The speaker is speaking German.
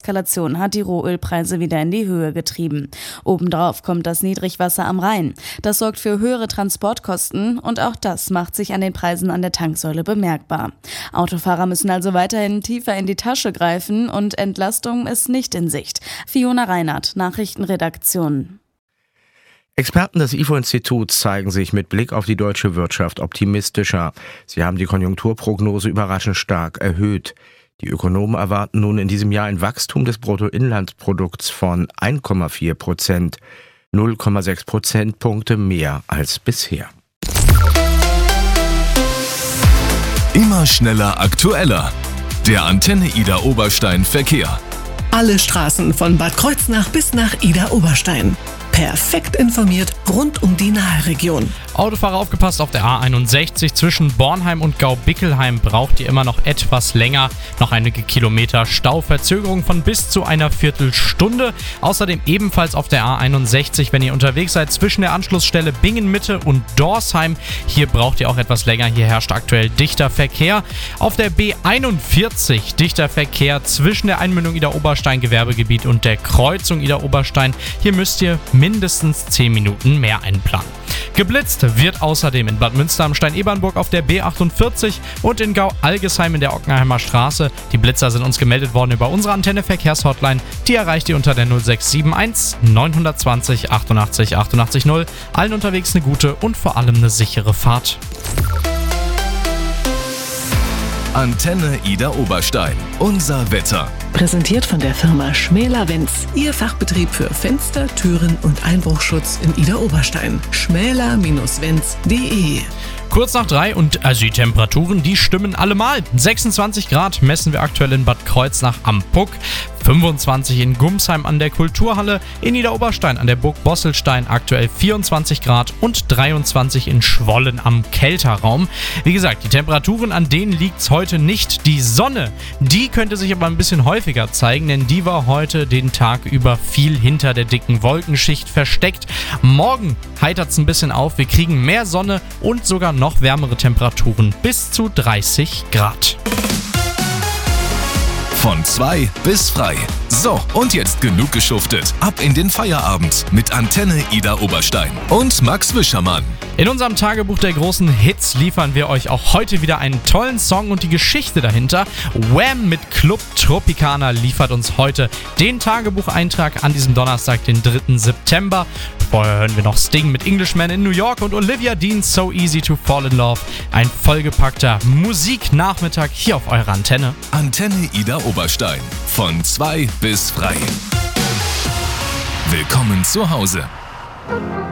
Eskalation hat die Rohölpreise wieder in die Höhe getrieben. Obendrauf kommt das Niedrigwasser am Rhein. Das sorgt für höhere Transportkosten und auch das macht sich an den Preisen an der Tanksäule bemerkbar. Autofahrer müssen also weiterhin tiefer in die Tasche greifen und Entlastung ist nicht in Sicht. Fiona Reinhardt, Nachrichtenredaktion. Experten des IFO-Instituts zeigen sich mit Blick auf die deutsche Wirtschaft optimistischer. Sie haben die Konjunkturprognose überraschend stark erhöht. Die Ökonomen erwarten nun in diesem Jahr ein Wachstum des Bruttoinlandsprodukts von 1,4%, 0,6 Prozentpunkte mehr als bisher. Immer schneller, aktueller. Der Antenne Idar Oberstein Verkehr. Alle Straßen von Bad Kreuznach bis nach Idar Oberstein. Perfekt informiert rund um die Naheregion. Autofahrer aufgepasst, auf der A61 zwischen Bornheim und Gaubickelheim braucht ihr immer noch etwas länger. Noch einige Kilometer Stau, Verzögerung von bis zu einer Viertelstunde. Außerdem ebenfalls auf der A61, wenn ihr unterwegs seid, zwischen der Anschlussstelle Bingen-Mitte und Dorsheim. Hier braucht ihr auch etwas länger, hier herrscht aktuell dichter Verkehr. Auf der B41 dichter Verkehr zwischen der Einmündung Idar Oberstein Gewerbegebiet und der Kreuzung Idar Oberstein. Hier müsst ihr mindestens 10 Minuten mehr einplanen. Geblitzt wird außerdem in Bad Münster am Stein-Ebernburg auf der B48 und in Gau-Algesheim in der Ockenheimer Straße. Die Blitzer sind uns gemeldet worden über unsere Antenne-Verkehrshotline. Die erreicht ihr unter der 0671 920 88 88 0. Allen unterwegs eine gute und vor allem eine sichere Fahrt. Antenne Idar Oberstein. Unser Wetter. Präsentiert von der Firma Schmäler-Wenz. Ihr Fachbetrieb für Fenster, Türen und Einbruchschutz in Idar Oberstein. schmäler-wenz.de. Kurz nach 3 und die Temperaturen, die stimmen allemal. 26 Grad messen wir aktuell in Bad Kreuznach am Puck, 25 in Gumsheim an der Kulturhalle, in Idar Oberstein an der Burg Bosselstein aktuell 24 Grad und 23 in Schwollen am Kelterraum. Wie gesagt, die Temperaturen, an denen liegt's heute nicht. Die Sonne, die könnte sich aber ein bisschen häufiger zeigen, denn die war heute den Tag über viel hinter der dicken Wolkenschicht versteckt. Morgen heitert's ein bisschen auf, wir kriegen mehr Sonne und sogar noch wärmere Temperaturen bis zu 30 Grad. Von 2 bis frei. So, und jetzt genug geschuftet. Ab in den Feierabend mit Antenne Idar Oberstein und Max Wischermann. In unserem Tagebuch der großen Hits liefern wir euch auch heute wieder einen tollen Song und die Geschichte dahinter. Wham! Mit Club Tropicana liefert uns heute den Tagebucheintrag an diesem Donnerstag, den 3. September. Vorher hören wir noch Sting mit Englishman in New York und Olivia Dean's So Easy to Fall in Love. Ein vollgepackter Musiknachmittag hier auf eurer Antenne. Antenne Idar Oberstein. Von 2 bis frei. Willkommen zu Hause.